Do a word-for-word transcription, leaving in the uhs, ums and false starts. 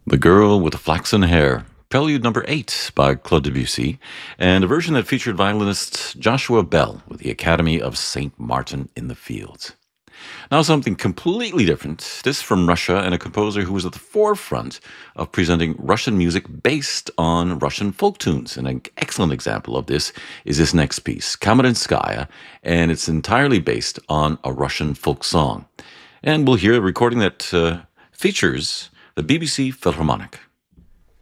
The Girl with the Flaxen Hair, Prelude Number eight by Claude Debussy, and a version that featured violinist Joshua Bell with the Academy of Saint Martin in the Fields. Now, something completely different. This from Russia and a composer who was at the forefront of presenting Russian music based on Russian folk tunes. And an excellent example of this is this next piece, Kamarinskaya, and it's entirely based on a Russian folk song. And we'll hear a recording that uh, features the B B C Philharmonic.